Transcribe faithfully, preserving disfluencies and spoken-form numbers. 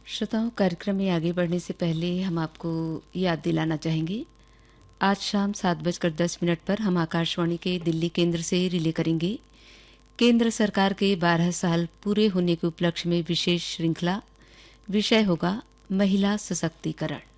श्रोताओं, कार्यक्रम में आगे बढ़ने से पहले हम आपको याद दिलाना चाहेंगे, आज शाम सात बजकर दस मिनट पर हम आकाशवाणी के दिल्ली केंद्र से रिले करेंगे केंद्र सरकार के बारह साल पूरे होने के उपलक्ष्य में विशेष श्रृंखला। विषय होगा महिला सशक्तिकरण।